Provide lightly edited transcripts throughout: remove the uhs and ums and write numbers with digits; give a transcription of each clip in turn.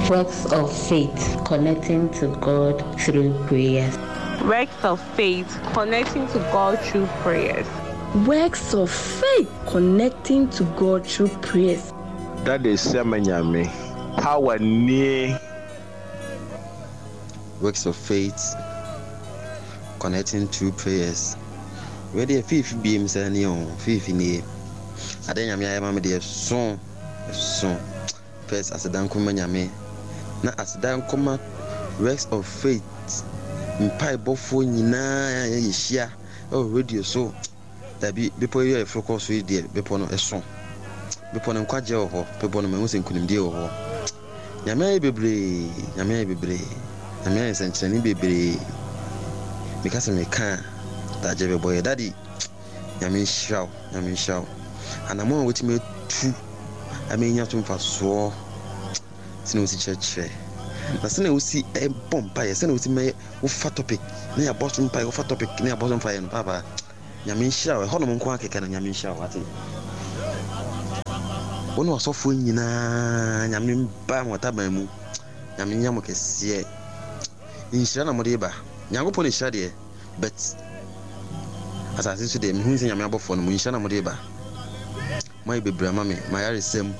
Works of faith, connecting to God through prayers. Works of faith, connecting to God through prayers. Works of faith, connecting to God through prayers. That is Semanyame. Power near. Works of faith, connecting through prayers. Where the fifth beam sending on 15 years. I didn't have my song. First, as a dankumanyame. Na as dan koma works of faith mpai bofo nyina yehia radio so da bi bepo ye focus so dey bepo no eso bepo no nkwaje ho bepo no mahu senkunimdie ho nyame bebre nyame senchani bebre because me kan da je beboy daddy nyame shaw anamo wetime tu amenya tumfa so sine usi church na sine usi bomba ya sine usi me ufa topic na ya boss mpa ufa topic na ya boss mpa ya papa nyame nhia we hono monko akeka na nyame nhia wate wono asofo nyina nyame mba motaba mu nyame nyamo kese nhia na mode ba nyankopɔ ne hia de but asase so de me hu se nyame abɔfo no mu nhia na mode ba mai bebra mame mayare sem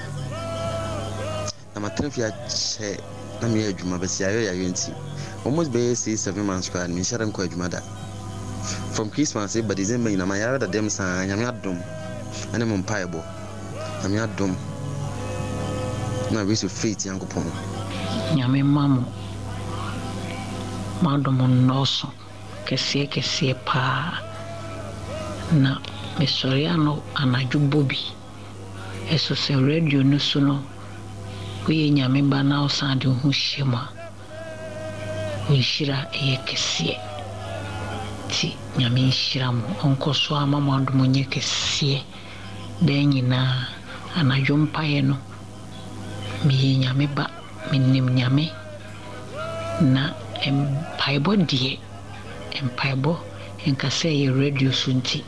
na matrafia che na me adwuma besi ayo ya yenti almost be 6-7 months kwa me share nko adwuma da from Christmas by December na mayare da dem san nyame adom ane mo mpaebo nyame adom na we so faith yankopon nyame mamu madom noso kese pa na mesoriano anajubobi eso se radio no so no we nyame ba na osande hu shema nshira kese ti nyame nshira mo onko so amama ndo monye kese den nyina anajompa ye no mi nyame ba minim nyame na empaibo die empaibo enkase ye radio sunti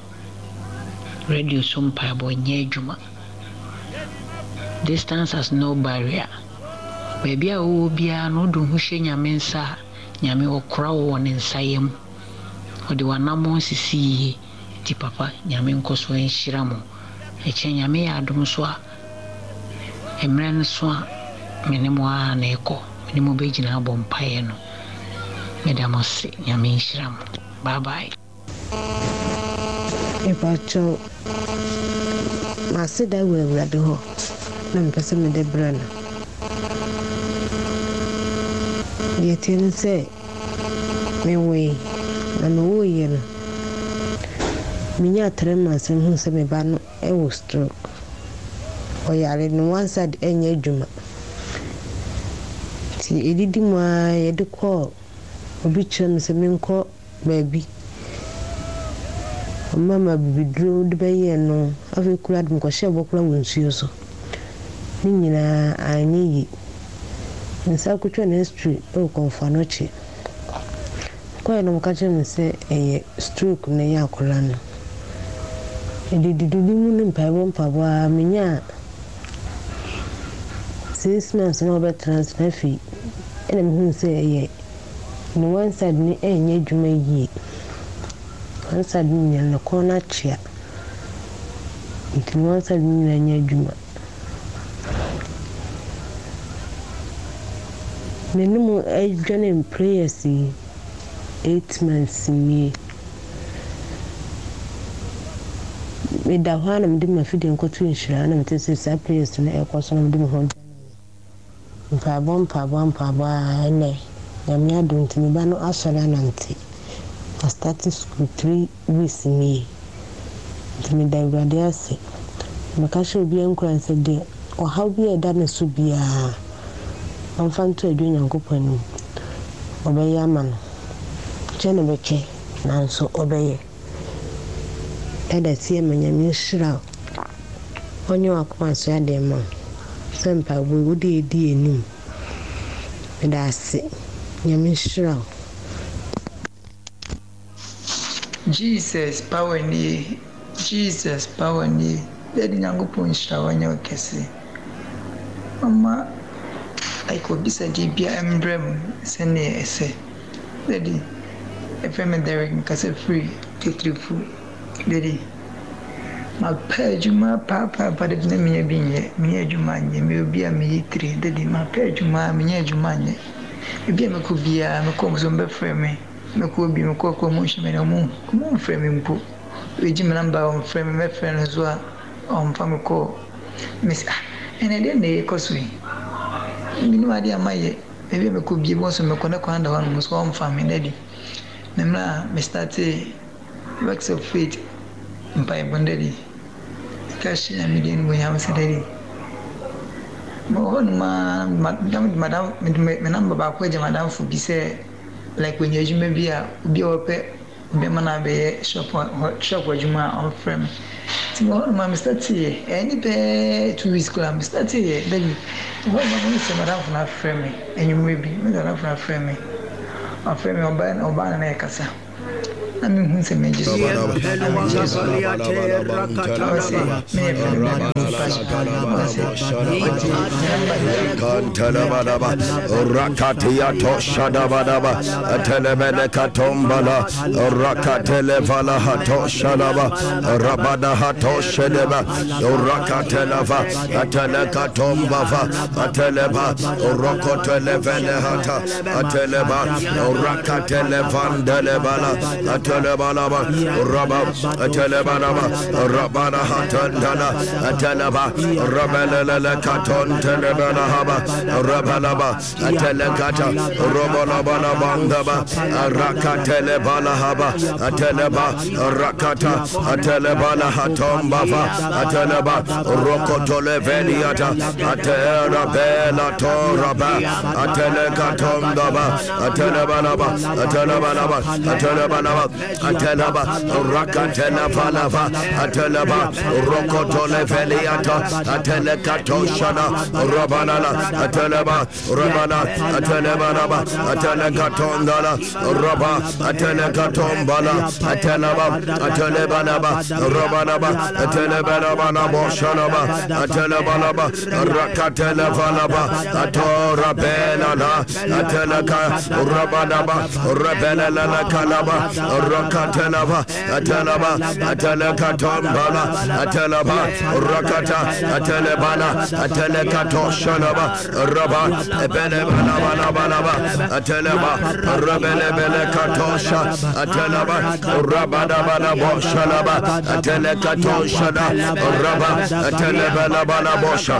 radio so mpaibo nye adwuma. Distance has no barrier. Baby, I will be an old Hushing Yamensa, Yami or Crow on in Siam, or the one among see Tipapa, Yamin Cosway Shiramo, a Chenyame Adumswa, a Mran Swa, Menemoa and Echo, Menimobajin album Piano, Madame Yamin Shiram. Bye bye. If I chose, I said I will read the whole. Na mpese me de brana yetini se me we na no ye no minya 3 months hu se me ba no e wo stroke o yare no one side enye adwuma ti edidi ma ye de ko obi chem se me nko baabi mama bibidro de baye no afi kula dum ko shebo kula wonsuo so Nina anyi nsa kutwa na street o konfanoche kwa no mkache nse stroke na ya akola no edididi mu ne mpabo menya 6 months no be transfer fee ene mu nse no one side ni enye dwuma yi one side ni na corner chia ni one side ni enye dwuma Menimu adwane prayers 8 months me da hwana mde mafide nkotu nshira na mtese sa prayers na ekoso na mde ho mpaba ne nyame adom timi ba no asora nante I started school 3 weeks me timi da brade ase makasho obi enkura nse de o how bi eda na so bia Anfanto edwenya nkopanu obeye amano chene beche nanso obeye eda sie manyame shira onyo akoma so ade ma sempa wo de edi enim eda ase nyame shira Jesus power ni dedi nyangopon shira wanya okese mama like obisa dibia embrem sene ese daddy efem Derek nkase free tetrifu daddy ma pejuma papa but if me binye me adwuma nye me obi a me yitri daddy ma pejuma me adwuma nye ebi me ko bia me ko so mbe frame me ko bi me ko mo hweme na mo frame mpo eji me number on frame me friend zo a on fam ko miss ene de ne ko so minu ade amaye ebi me ko bi mo so me ko na ko anda wan mo so on fam me daddy me mra me start works of faith mpa bondadi kashi na midin mo yam sedari mo hon madam me number ba ko je madam fu bi se like when you me bia obi ope be mana be shop wajuma on frame ti mo hon ma me start here any be 2 weeks ko am start here then what ma se madam fu na frame enyu me bi me na fu na frame on frame oba na kasa Ami hunse meji Rakatia Toshadabadaba,Atelemene Katombala, Rakatelevala Hatoshalaba, Rabada Hatoshedeba, Rakatelava, Atelekatombava, Ateleba, Rokotelevene Hata, Ateleba, Rakatelevandeleba. Atalabalaba, Rabba, Atalabalaba, Rabana Hatandana, Atalaba, Rabala Katon, Telebanahaba, Rabalaba, Atalakata, Robalabana Bandaba, Rakatelebalahaba, Atalaba, Rakata, Atalabala Hatombava, Atalaba, Rokotoleveniata, Atalabela Toraba, Atalakatondaba, Atalabalaba, Atalabalaba. Atalaba, Atalaba, Rakatela Valava, Atalaba, Rokotole Veliata, Atelekato Shana, Rabanala, Atalaba, Rabana, Atalabanaba, Atalekatondala, Raba, Atelekatombala, Atalaba, Atalebanaba, Rabanaba, Atalebanaba, Boshanaba, Atalabanaba, Rakatela Valaba, Atora Belana, Ateleka, Rabanaba, Rebella. Kalaba, Rakatelava, Atalaba, Atalekatombala, Atalaba, Rakata, Atalebana, Atelekatoshanaba, Raba, Ebelebanabanaba, Ateleba, Rabelebelekatosha, Atalaba, Rabanabanaboshalaba, Atelekatoshana, Raba, Atelebanabanabosha,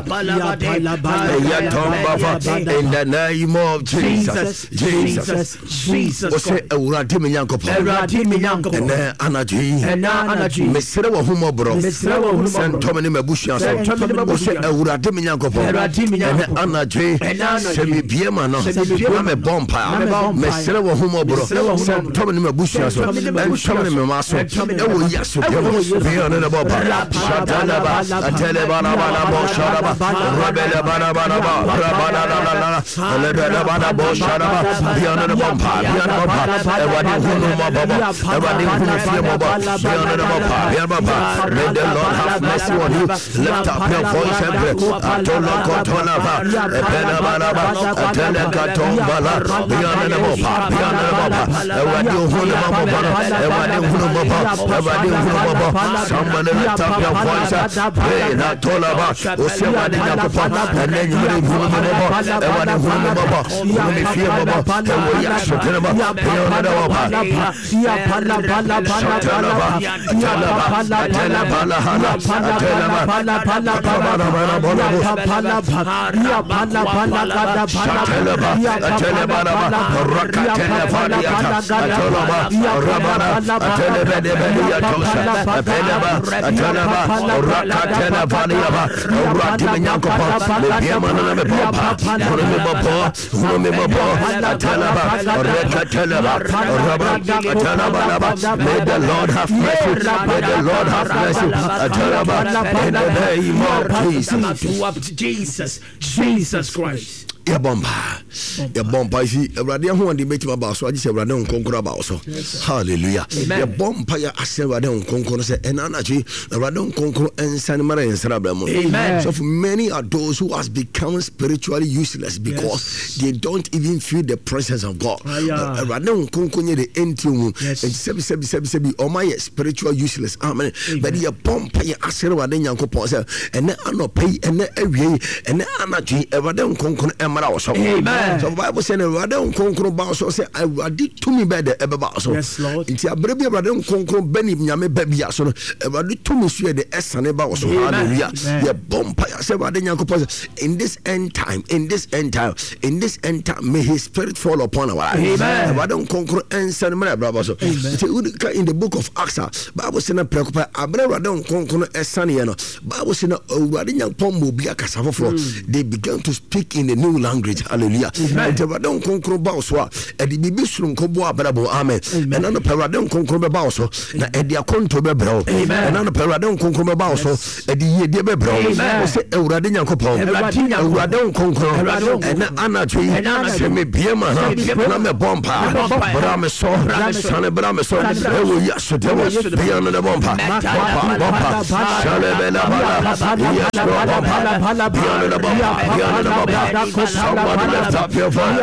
Yatombava, in the name of Jesus, Jesus, Jesus. Eradi mi nyankopo ene anaji mesere wo humo bro sentom ne mabushia so wo se eradi mi nyankopo ene anaji se mi biema no me bompa mesere wo humo bro sentom ne mabushia so entom ne memaso e wo yaso bi ona ne bompa shadalaba atelebana bana bo shadaba rabele bana bana ba rabana la lebele bana bo shadaba bi ona ne bompa bi ona bompa everybody who know my Baba, everybody who knows your Baba, may the Lord have mercy on you. Lift up your voice and pray. Atolokotonava, Epenabanaba, Atelekatombala, beyond the Baba, everybody who know my Baba, everybody who know my Baba, everybody who know my Baba, somebody lift up your voice and pray. Natolava, Osewadi Nakapa, and then you will know my Baba, everybody who know my Baba, who may fear Baba, and we ask for Beyond the Baba. May the Lord have mercy. May the Lord have mercy. In the name of Jesus. Jesus Christ. ya bomba si Awurade ho ande betima ba so agye Awurade nkonkoro ba so hallelujah ya bomba ya ase Awurade nkonkoro se enanachi Awurade nkonkoro ensane mara ensara bramo. So for many are those who has become spiritually useless because they don't even feel the presence of God. Awurade nkonkoro nye the entium sebi o my spiritual useless. Amen. But ya bomba ya ase Awurade nyankopon se ene anopai ene awie ene anachi Awurade nkonkoro emara wo so. So Bible say Awurade nkonkoro ba so say Awurade tumi be de ebeba so. Nti abre bi Awurade nkonkoro bani nyame ba bia so Awurade tumi so de esane ba wo so. Hallelujah. Ya bomba ya say Awurade nyankopon in this end time may his spirit fall upon our lives. Awurade nkonkoro ensane mara braba so. Nti in the book of Acts Bible say na preocupa abre Awurade nkonkoro esane ye no Bible say na Awurade nyankopon mo bia kasa foforo they began to speak in the new language. Hallelujah. Nti Awurade nkonkoro ba so e di bibi suru nkobo abrabo. Amen. And no Awurade nkonkoro be ba so na e di akonto be brɛ. And no Awurade nkonkoro be ba so e di yedie be brɛ. O se Awurade nyankopon Awurade nkonkoro na anatwi se me biema na me bompa bra me so sane bra me so e wo yaso de wo bia no de bompa shale be la bala yaso bompa bia no de bompa somebody lift up your voice.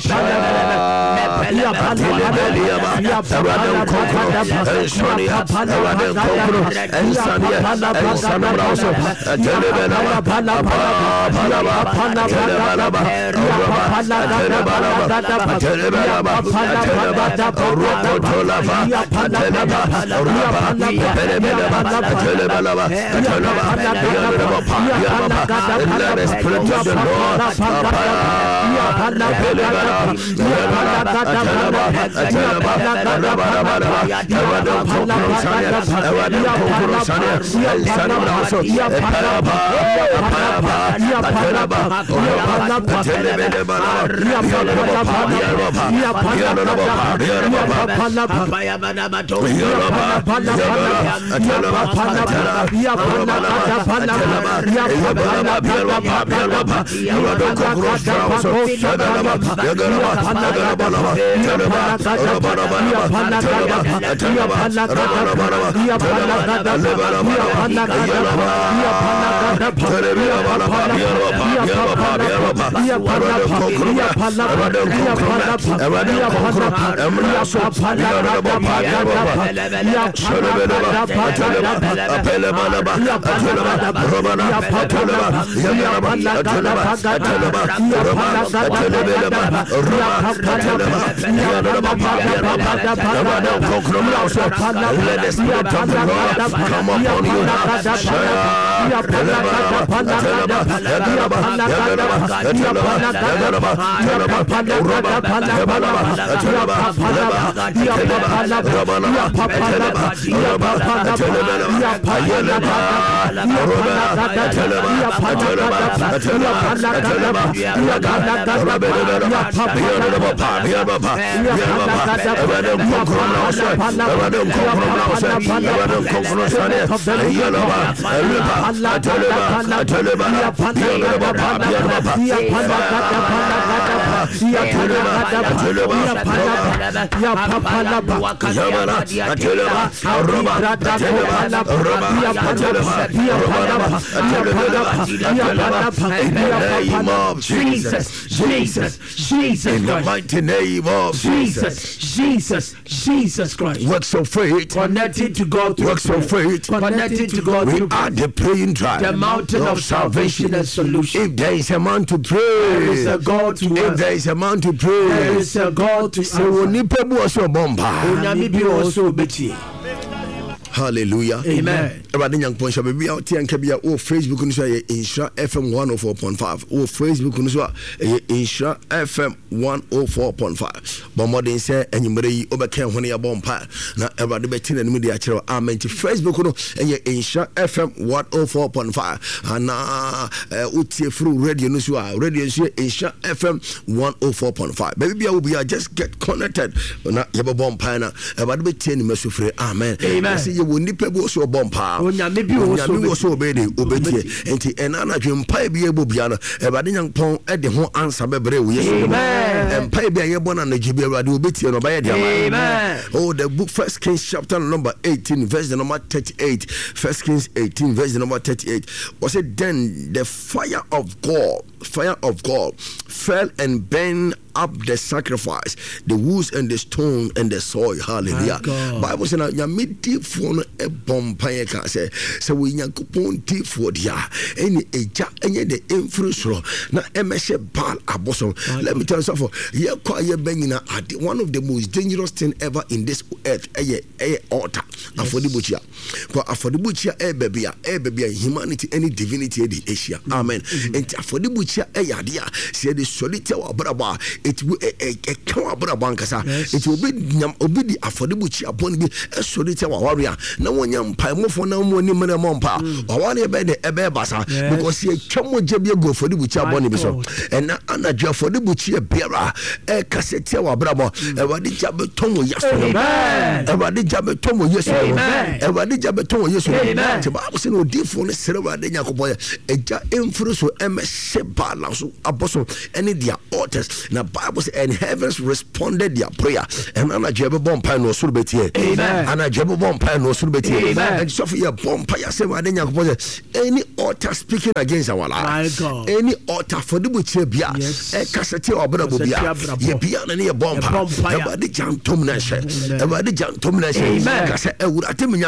Jesus, in the mighty name of Jesus Christ. Works of faith connected to God. Works of faith connected to God. We are the praying tribe, the mountain of salvation and solution. If there is a man to pray, there is a God to if there is a man to pray, there is a God to answer. Hallelujah. Amen. Everybody young point shall be out and can oh Facebook and say Insha FM 104.5. Oh Facebook and say Insha FM 104.5. But more than say and you may overcome when you are bomb pie. Now everybody betting and media channel. Amen. To Facebook and Insha FM 104.5. And Uti through radio news radio Insha FM 104.5. Baby I will be just get connected. Now you have a bomb pie now. Everybody betting me free. Amen. Amen. wo nipa bi so bompa onyame bi wo so obedi obetie enti enana dwempa bi ebo bia no Ewurade Nyankopɔn e de ho ansa bebre wo Yesu empa bi aye bona na gibe Ewurade obetie no ba ye dia oh the book 1 Kings chapter number 18 verse number 38 1 Kings 18 verse number 38 was it then the fire of God fell and burned up the sacrifice, the woods and the stone and the soil. Hallelujah. Bible says na midi for no e bompaye ka say we Nyankopon ti for dia any eja enye the influence na emeshe bal abosom. Let me tell you something. Ye kwa ye benyina ade one of the most dangerous thing ever in this earth altar afodibuchia. Kwa afodibuchia bebia humanity any divinity the Asia. Amen. And afodibuchia yadia say the solitaire wa braba it will a bankasa. It will be the affordable upon be a solitaire warrior. No one young pimo for no money mompa or one about the ebebasa because he come with Jabia go for the butcher bonibiso and Anna for the butcher bearer a cassette or brabo about the Jabatomo yesterday about the Jabatomo yesterday about the Jabatomo yesterday. I was no different server than Yakoboy a influence with MS balance apostle any their altars na Bible says and heavens responded their prayer and ana jebe bompa no surbetie amen ana jebe bompa no surbetie and so for your bompa ya say wade Nyankopon any altar speaking against our life any altar for the butcher bia e kasete obrabo bia ye bia na ne bompa e wade jantom na hye e wade jantom na hye kase ewurate me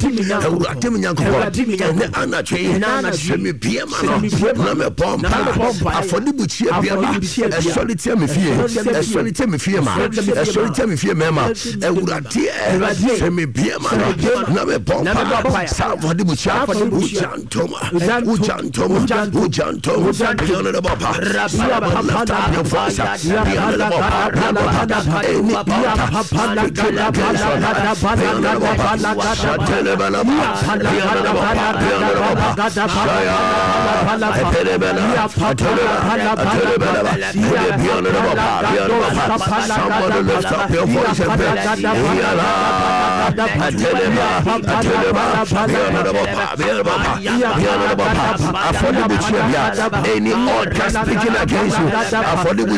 Nyankopon ne ana twe na me bia ma no na me bompa afodi butcher bia e solitaire me fie e solitaire me fie ma e solitaire me fie ma e wurade se me bia ma na me bompa sa afodi butcher ujantom biana da baba rabba your voice biana da baba any somebody lift up your voice and any altar speaking against you for the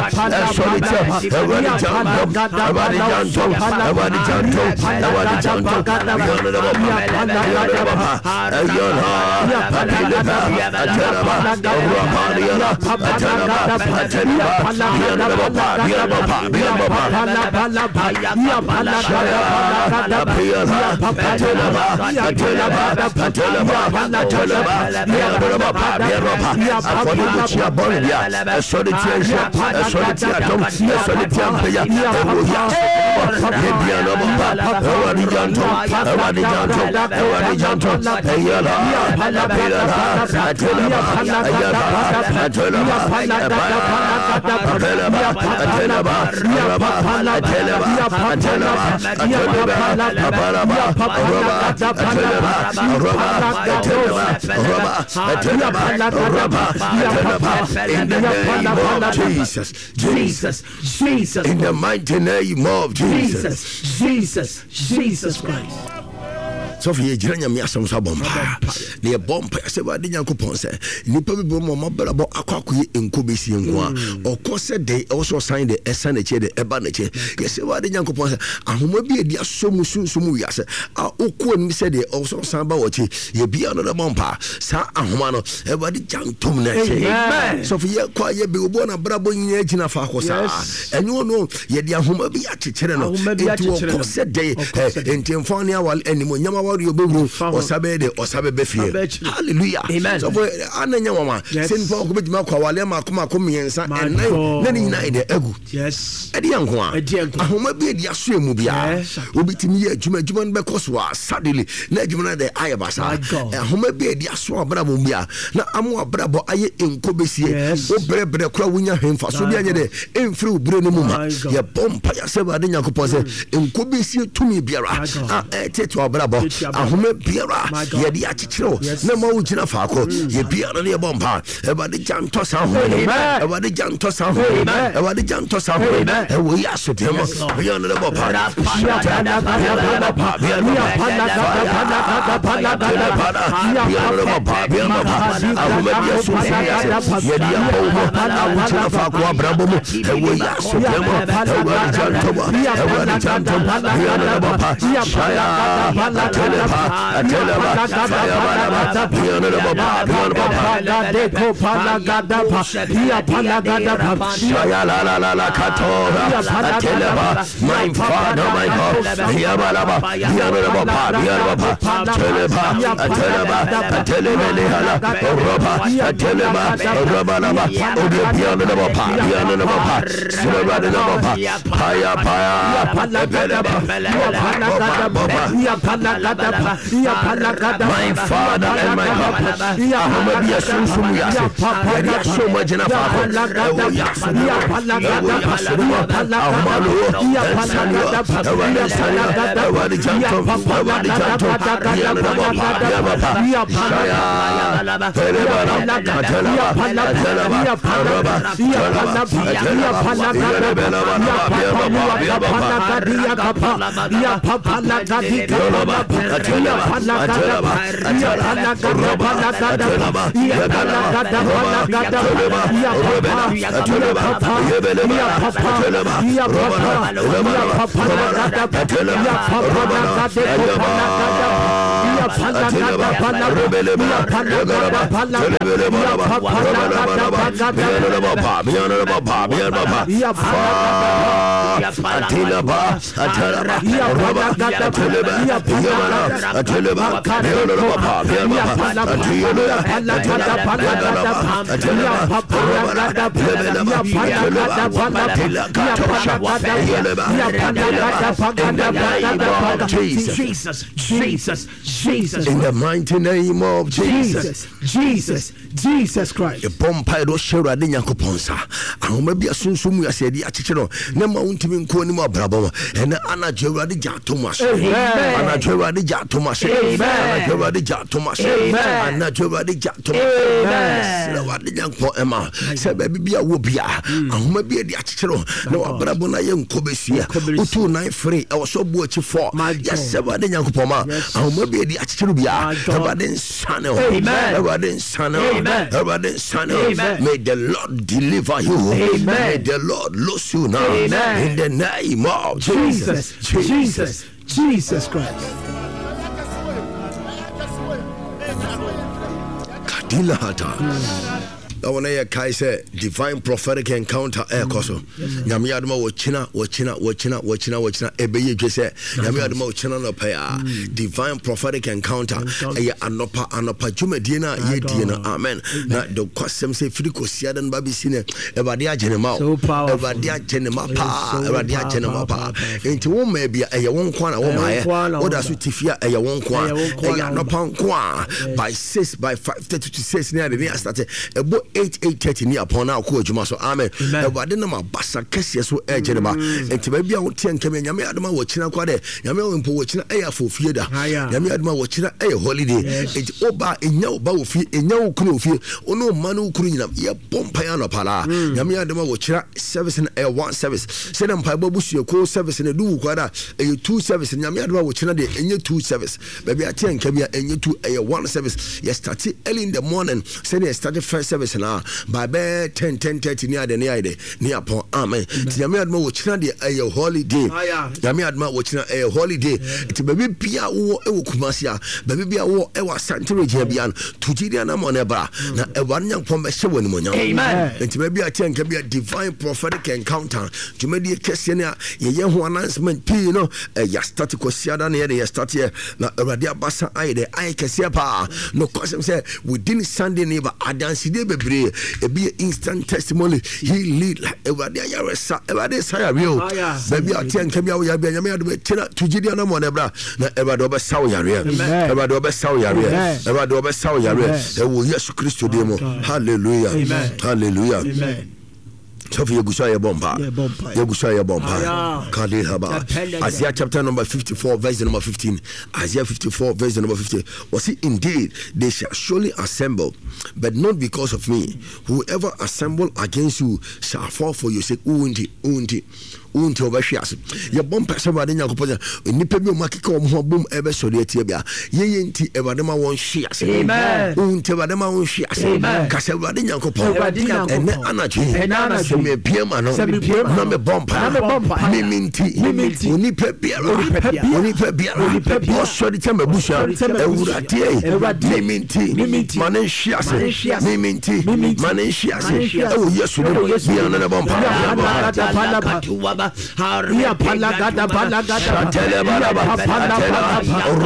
Jesus, in the mighty name of Jesus Christ. So for ye jiranya mi asem so bompa na ye bompa se ba de Nyankopon se nipa bi bo mo mabrabo akwakoye enkobesi enko a okose de also sign the esane che de eba na che ye se ba de Nyankopon se ahoma bi edi asomu sunsumu wi ase a okko ni se de also san ba wo che ye bia no de bompa sa ahoma no e ba de jantom na che so for ye kwa ye bi obo na brabo nyina gina fa ko sa enyo no ye de ahoma bi akekere no enti okose de enti mfani awal enimo nyama osabe befie hallelujah amen so for ananya mama sin for ko bejima kwa wale ma miensa enai na ni na ide egu yes edi anko a ahoma bi edi aso emu bia obitimi ye adwuma be koso a sadly na adwuma na de ayabasa ahoma bi edi aso abrabo bia na amo abrabo aye enkobesie obrebre kura wunya hemfa so bia nye de emfiri obire ne mu ma ye bompa ya se ba de Nyankopon se enkobesie tumi biara a eteto abrabo ahome biara yɛde akyekyerɛ na ma wo gyina faako yɛ biara ne yɛbɔ mpa ɛwade gya ntɔ sa ho ɛwade gya ntɔ sa ho ɛwade gya ntɔ sa ho ɛwɔ yi asodeɛ mu yɛ no bɔ pa ahome bia so yɛde yɛbɔ mu awo gyina faako abrabɔ mu ɛwɔ yi asodeɛ mu ɛwade gya ntɔ mu ɛwade gya ntɔ mu yɛ no bɔ pa shaya ateleba fire balaba yɛ no bɔ pa my father, my God, Yabalaba, Yarabapa, Yarabapa, Teleba, Ateleba, Atelebelehala, Roba, Ateleba, Robalaba, Obianaba, Yanaba, Surabanaba, Paya, my father and my God, Ahamadia Susumia, so much in a Jesus. In the mighty name of Jesus Christ. A bomb do share a dinyakoponsa. I may be a sunsum, I said, Yachino, Nema Untimin Konima Brabo, and Anna Gerard Thomas, Anna Gerard Thomas, Anna Gerard Thomas, Anna Gerard Thomas, what the young poema said, baby, I will be a maybe the Achino, no Brabona young Cobesia, 293, I was so watching for. Yes, the young poma, I may be the Achirubia, Everything son, everything son, everything son, may the Lord deliver you, may the Lord loose you now, in the name of Jesus Christ. Kadila Hata. I want to say divine prophetic encounter air koso. Nyame adoma wachina ebeye dwese. Nyame adoma wachina no pa divine prophetic encounter eye anopa dwumadie na ye die no amen. Na the kwasem say firi kosiada no babi sine ebade agenema ebade agenema pa enti wo ma bia eye won kwa na wo ma ye oda so tifia eye won kwa eye anopa kwa by 6 by 5:30 to 6 near the start ebo 8:30 ni upon now ko adwuma so amen ebade na mabasa kese so ejereba enti ba bia wo tie nkame nyame adoma wo kina kwa de nyame wo mpo wo kina eya fofie da nyame adoma wo kina eya holiday enti oba enya oba wo fie enya wo kunu fie ono ma no kunu nyina ye bompa ya no pala nyame adoma wo kina service na one service se na mpa babusu ko service na du kwa da eya two service nyame adoma wo kina de enya two service ba bia tie nkame enya two eya one service ye start early in the morning se na start first service na by 10:30 near the near upon amen. Nyame adma wo kina de a holiday. Nyame adma wo kina a holiday. It baby bia wo e Kumasi a baby bia wo e wa Santoro bia tujidi na mo ne bra na e wan nyankpon be hye woni monyam. Amen. It baby a tenka bia divine prophetic encounter. Jumedi kese na ye ho announcement pi no ya start kwasiada na ye start here na awrade abasa aye de aye kese pa no kwasem say within Sunday neighbor adansi de bebre e be instant testimony he lead everybody yaresa everybody say real baby atenka bia wo ya bia nyame ado be tina tujidi na mo ne bra na everybody obe saw yare everybody obe saw yare everybody obe saw yare e wo Yesu Kristo de mo hallelujah hallelujah Sophie Yagusha Bomba. Yagusha Bomba. Kadi Haba. Isaiah chapter number 54, verse number 15. Isaiah 54, verse number 15. Was it indeed they shall surely assemble, but not because of me. Whoever assemble against you shall fall for your sake. Unti obashias ya bompa sabade nyakopoza nipa bi o makika o ho bom ebe sori atie bia ye nti ebade ma won shias amen unti ebade ma won shias ka sabade nyakopo ene anachi se me biema no na me bompa miminti onipa biara o sori teme busha ewurade miminti manen shias miminti manen shias e o yesu bi na bompa Haria palagada palagada telebara palagada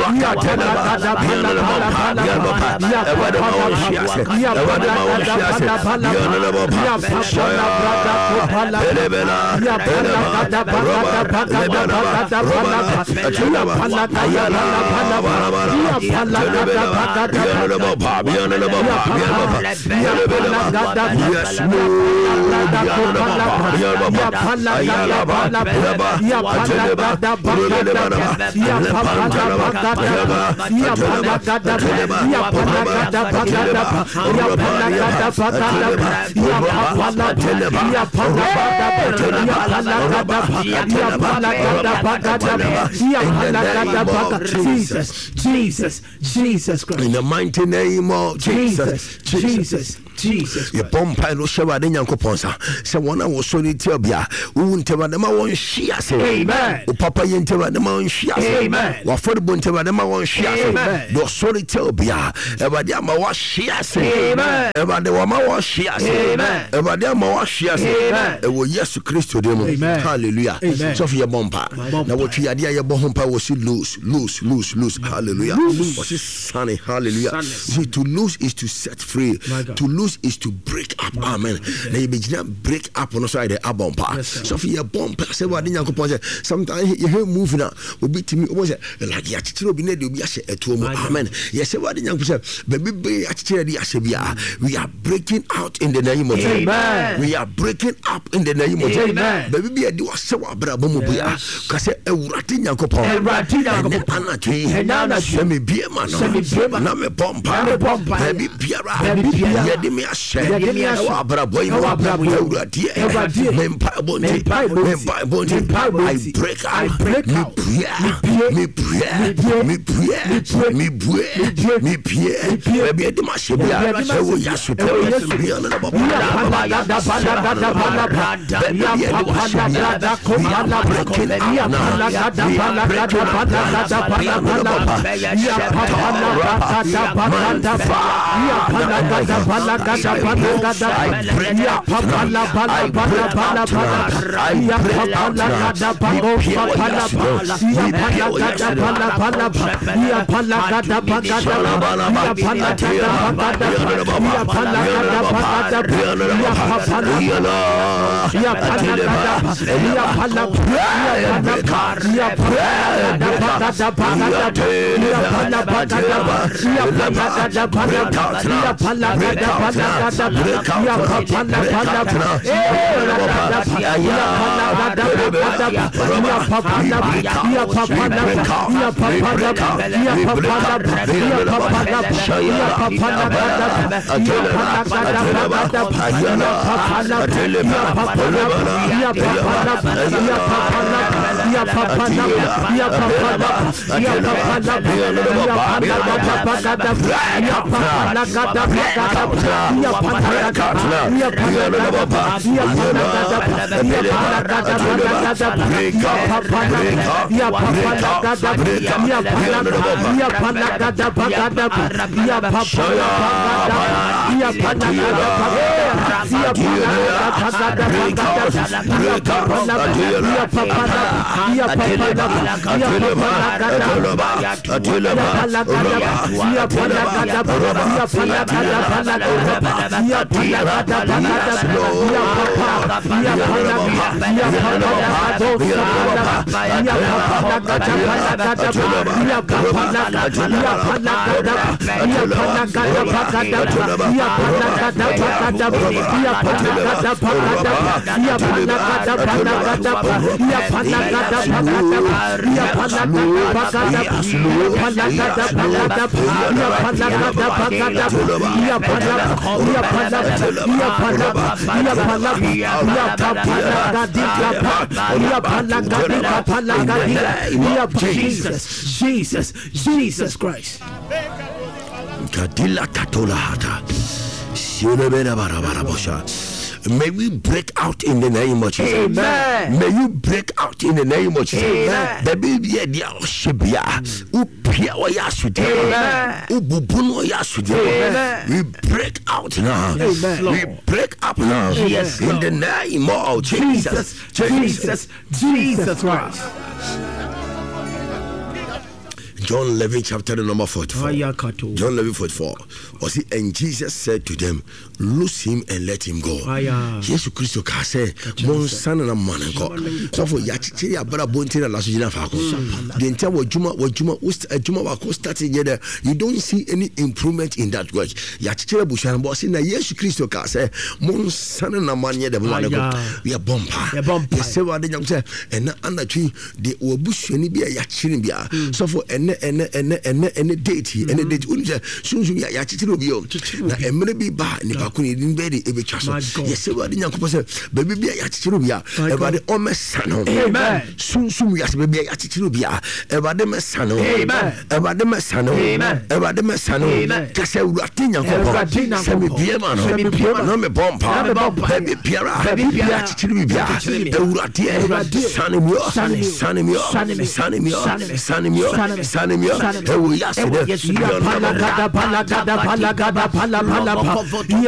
Jesus Christ. In the mighty name of Jesus. Your bompa no sheba de nyankoponsa se wona wo so ni tiabia wu nteba de ma won hia se amen o papa ye nteba de ma won hia se amen wa fori bo nteba de ma won hia se do so ni tiabia eba de ma wa hia se amen eba de wa ma wa hia se amen eba de ma wa hia se amen e wo Yesu Kristo de mo hallelujah so for your bompa na wo twi ade ye bo hompa wo si lose hallelujah what is sunny hallelujah see to lose is to set free to lose is to break up amen na you begin break up on side the abompa so for your bompa say what dey yankopon say sometimes you hear move na obi timi obo say like ya titiro bi na de obi ahye eto mu amen yes say what dey yankopon say baby be atitire dey ahye bia we are breaking out in the name of Jesus amen we are breaking up in the name of Jesus amen baby be dey was say wa bra bomo bia ka say ewurade yankopon anachi na me bia ma no na me bompa baby biara me a share wa brabo ina wa ewurade mempa bonti I break out me prayer baby de ma she bia wo yasu bia na baba Jesus Christ. May we break out in the name of Jesus. Amen. May you break out in the name of Jesus. Amen. The baby idea of Shibia, Upia or Yasudia, Ububun or Yasudia. We break out now. Amen. We break up now. Yes, in the name of Jesus. Jesus Christ. John 11 chapter number 44. John 11 44. And Jesus said to them, loose him and let him go. Jesus Christ say, Mon son and a man and go. So for Yachi, Abra Bontina Lasujina Faco. The entire Juma Wako started together. You don't see any improvement in that word. Yachi Bushan Boss in a Jesus Christ say, Mon son and a man yet the one go. We are bumper. They say what the young say, and under tree, the Obush any be a Yachirimbia. So for any date, unja soon ya chichirobio na emre bi ba ni bakuni din be de ebechaso yes we ade nyankopɔ sɛ baby bia ya chichirobia ebade o mesano amen sum ya baby ya chichirobia ebade mesano amen ebade mesano amen ebade mesano kase urate nyankopɔ sɛ me bia ma no me bompa baby biara ya chichirobia urate sanimio Yes,